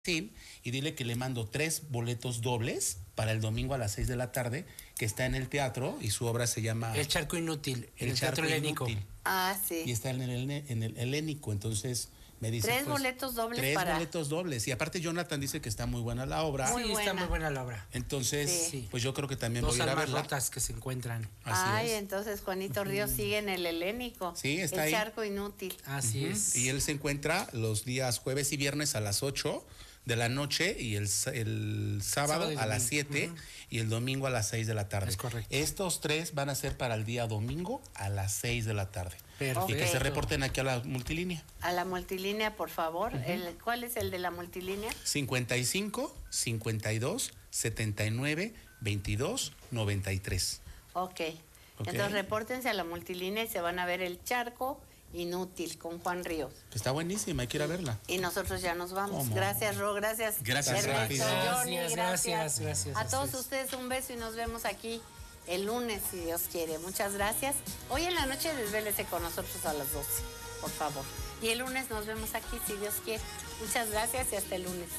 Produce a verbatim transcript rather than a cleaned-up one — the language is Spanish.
Sí, y dile que le mando tres boletos dobles para el domingo a las seis de la tarde, que está en el teatro y su obra se llama El Charco Inútil, en el, El Teatro Charco Helénico. Inútil. Ah, sí. Y está en el, en el Helénico, entonces me dice... Tres pues, boletos dobles Tres para... boletos dobles, y aparte Jonathan dice que está muy buena la obra. Muy sí, buena. está muy buena la obra. Entonces, Sí. pues yo creo que también Dos voy a ir a almas verla. rotas que se encuentran. Así Ay, es. entonces Juanito Ríos sigue en el Helénico. Sí, está el ahí. El Charco Inútil. Así Ujú. es. Y él se encuentra los días jueves y viernes a las ocho de la noche y el, el sábado, Sábado y a las domingo. siete Uh-huh. y el domingo a las seis de la tarde. Es correcto. Estos tres van a ser para el día domingo a las seis de la tarde. Perfecto. Y que se reporten aquí a la multilínea. A la multilínea, por favor. Uh-huh. el, ¿Cuál es el de la multilínea? cincuenta y cinco, cincuenta y dos, setenta y nueve, veintidós, noventa y tres. Ok. okay. Entonces repórtense a la multilínea y se van a ver El Charco Inútil con Juan Ríos. Está buenísima, hay que ir a verla. Y nosotros ya nos vamos. ¿Cómo? Gracias, Ro, gracias. Gracias, Ernesto, gracias. Johnny, Gracias, gracias, gracias. A todos ustedes un beso y nos vemos aquí el lunes, si Dios quiere. Muchas gracias. Hoy en la noche desvélese con nosotros a las doce, por favor. Y el lunes nos vemos aquí, si Dios quiere. Muchas gracias y hasta el lunes.